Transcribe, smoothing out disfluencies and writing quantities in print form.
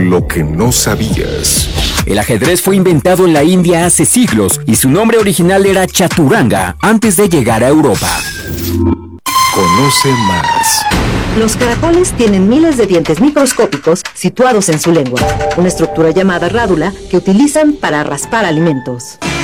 lo que no sabías. El ajedrez fue inventado en la India hace siglos y su nombre original era chaturanga antes de llegar a Europa. Conoce más. Los caracoles tienen miles de dientes microscópicos situados en su lengua, una estructura llamada rádula que utilizan para raspar alimentos.